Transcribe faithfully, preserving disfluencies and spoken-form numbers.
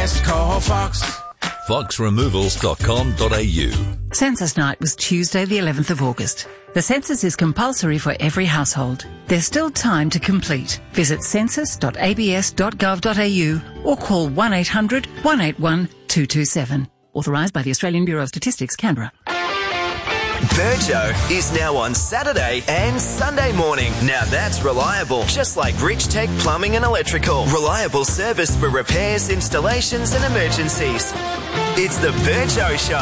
Just call Fox. fox removals dot com dot a u. Census night was Tuesday the eleventh of August. The census is compulsory for every household. There's still time to complete. Visit census dot a b s dot gov dot a u or call one eight hundred, one eight one, two two seven. Authorised by the Australian Bureau of Statistics, Canberra. Virgo is now on Saturday and Sunday morning. Now that's reliable, just like Rich Tech Plumbing and Electrical. Reliable service for repairs, installations and emergencies. It's the Virgo Show.